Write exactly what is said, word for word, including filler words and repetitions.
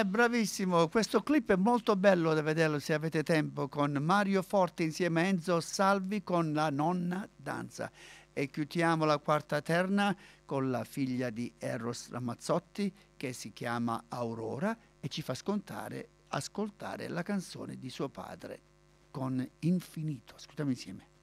bravissimo. Questo clip è molto bello da vederlo se avete tempo, con Mario Forte insieme a Enzo Salvi con La nonna danza. E chiudiamo la quarta terna con la figlia di Eros Ramazzotti che si chiama Aurora e ci fa scontare, ascoltare la canzone di suo padre con Infinito. Ascoltiamo insieme.